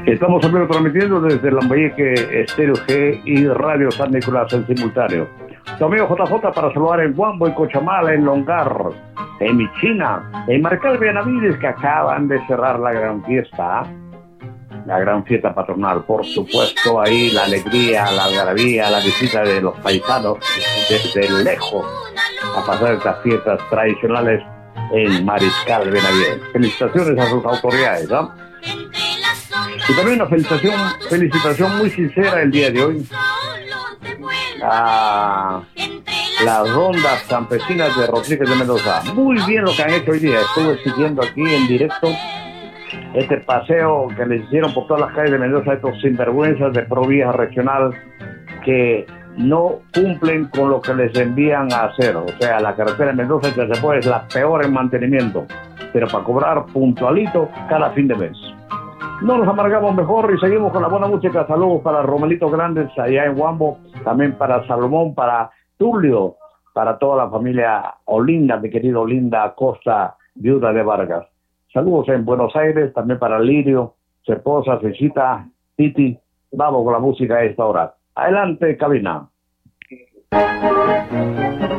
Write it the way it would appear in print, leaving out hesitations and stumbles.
Estamos también transmitiendo desde Lambayeque, Estéreo G y Radio San Nicolás en simultáneo. Tu amigo JJ para saludar en Huambo, en Cochamala, en Longar, en Michina, en Marcal Benavides, que acaban de cerrar la gran fiesta patronal. Por supuesto, ahí la alegría, la algarabía, la visita de los paisanos desde lejos a pasar estas fiestas tradicionales en Mariscal Benavides. Felicitaciones a sus autoridades, ¿no? Y también una felicitación muy sincera el día de hoy a las rondas campesinas de Rodríguez de Mendoza. Muy bien lo que han hecho hoy día. Estuve siguiendo aquí en directo este paseo que les hicieron por todas las calles de Mendoza, estos sinvergüenzas de Provía Regional que no cumplen con lo que les envían a hacer. O sea, la carretera de Mendoza que se puede es la peor en mantenimiento, pero para cobrar puntualito cada fin de mes. No nos amargamos mejor y seguimos con la buena música. Saludos para Romelito Grandes allá en Huambo, también para Salomón, para Tulio, para toda la familia Olinda, mi querido Olinda Acosta, viuda de Vargas. Saludos en Buenos Aires, también para Lirio, su esposa, Cecita, Titi. Vamos con la música a esta hora. Adelante, cabina.